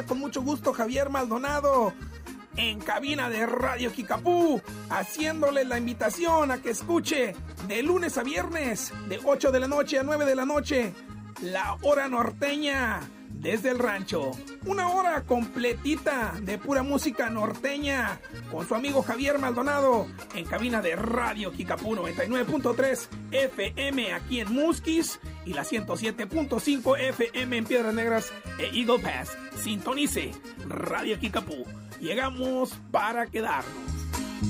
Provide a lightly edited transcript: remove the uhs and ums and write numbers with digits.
Con mucho gusto, Javier Maldonado, en cabina de Radio Kikapú, haciéndole la invitación a que escuche de lunes a viernes, de 8 de la noche a 9 de la noche, La Hora Norteña, desde el rancho. Una hora completita de pura música norteña, con su amigo Javier Maldonado, en cabina de Radio Kikapú 99.3 FM aquí en Musquis, y la 107.5 FM en Piedras Negras e Eagle Pass. Sintonice Radio Kikapú. Llegamos para quedarnos.